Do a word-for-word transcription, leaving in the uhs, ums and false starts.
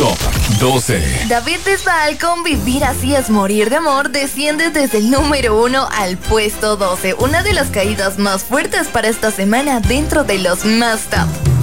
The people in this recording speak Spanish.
Top doce. David Bisbal con Vivir así es morir de amor desciende desde el número uno al puesto doce. Una de las caídas más fuertes para esta semana dentro de los más top.